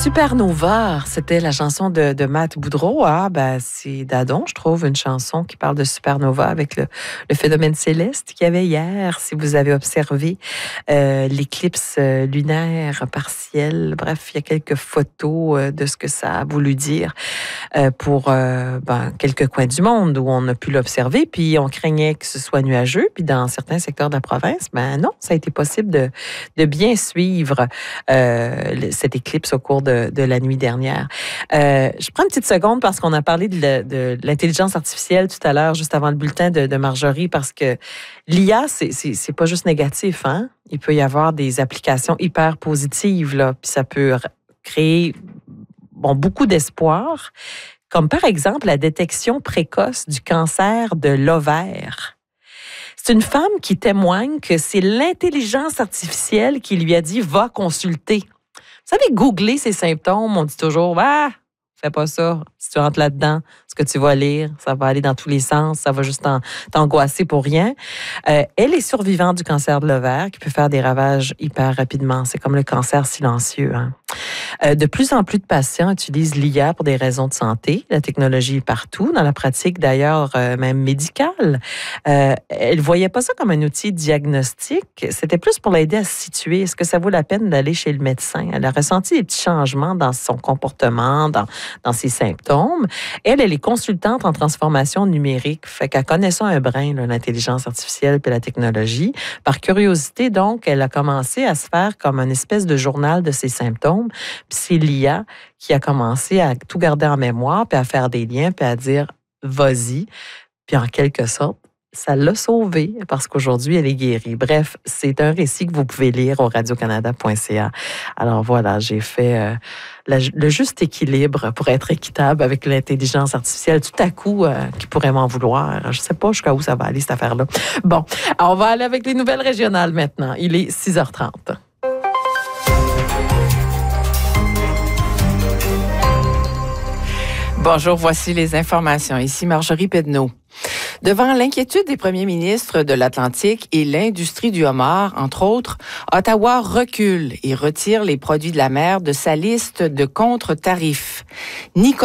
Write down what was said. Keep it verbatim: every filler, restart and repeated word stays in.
Supernova, c'était la chanson de, de Matt Boudreau. Ah, ben, c'est d'adon, je trouve, une chanson qui parle de supernova avec le, le phénomène céleste qu'il y avait hier. Si vous avez observé euh, l'éclipse lunaire partielle, bref, il y a quelques photos euh, de ce que ça a voulu dire euh, pour euh, ben, quelques coins du monde où on a pu l'observer. Puis on craignait que ce soit nuageux. Puis dans certains secteurs de la province, ben non, ça a été possible de, de bien suivre euh, cette éclipse au cours de, de la nuit dernière. Euh, je prends une petite seconde parce qu'on a parlé de, la, de l'intelligence artificielle tout à l'heure, juste avant le bulletin de, de Marjorie, parce que l'I A, c'est, c'est, c'est pas juste négatif, hein? Il peut y avoir des applications hyper positives, là, puis ça peut créer bon, beaucoup d'espoir, comme par exemple la détection précoce du cancer de l'ovaire. C'est une femme qui témoigne que c'est l'intelligence artificielle qui lui a dit « va consulter ». Vous savez, googler ses symptômes, on dit toujours « ah, fais pas ça, si tu rentres là-dedans, ce que tu vas lire, ça va aller dans tous les sens, ça va juste t'angoisser pour rien. Euh, » Elle est survivante du cancer de l'ovaire qui peut faire des ravages hyper rapidement. C'est comme le cancer silencieux, hein. Euh, de plus en plus de patients utilisent l'I A pour des raisons de santé. La technologie est partout, dans la pratique d'ailleurs euh, même médicale. Euh, elle ne voyait pas ça comme un outil diagnostique. C'était plus pour l'aider à se situer. Est-ce que ça vaut la peine d'aller chez le médecin? Elle a ressenti des petits changements dans son comportement, dans, dans ses symptômes. Elle, elle est consultante en transformation numérique. Fait qu'elle connaissait un brin, là, l'intelligence artificielle et la technologie. Par curiosité, donc, elle a commencé à se faire comme une espèce de journal de ses symptômes. Puis c'est l'I A qui a commencé à tout garder en mémoire, puis à faire des liens, puis à dire « vas-y ». Puis en quelque sorte, ça l'a sauvée parce qu'aujourd'hui, elle est guérie. Bref, c'est un récit que vous pouvez lire au radio canada point c a. Alors voilà, j'ai fait euh, la, le juste équilibre pour être équitable avec l'intelligence artificielle. Tout à coup, euh, qui pourrait m'en vouloir. Je ne sais pas jusqu'à où ça va aller, cette affaire-là. Bon, alors on va aller avec les nouvelles régionales maintenant. Il est six heures trente. Bonjour, voici les informations. Ici Marjorie Pedneau. Devant l'inquiétude des premiers ministres de l'Atlantique et l'industrie du homard, entre autres, Ottawa recule et retire les produits de la mer de sa liste de contre-tarifs. Nicolas